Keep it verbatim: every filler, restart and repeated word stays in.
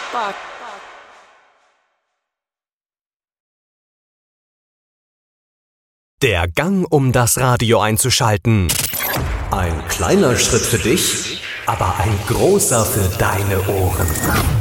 Der Gang, um das Radio einzuschalten. Ein kleiner Schritt für dich, aber ein großer für deine Ohren.